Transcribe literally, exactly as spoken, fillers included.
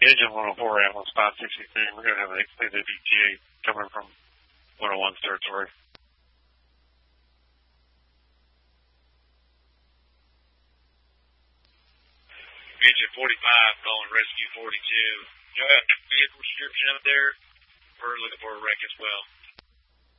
Engine one oh four ambulance five sixty-three. We're going to have an extended E T A coming from one oh one's territory. Engine forty-five calling rescue forty-two. You have a vehicle description up there? We're looking for a wreck as well.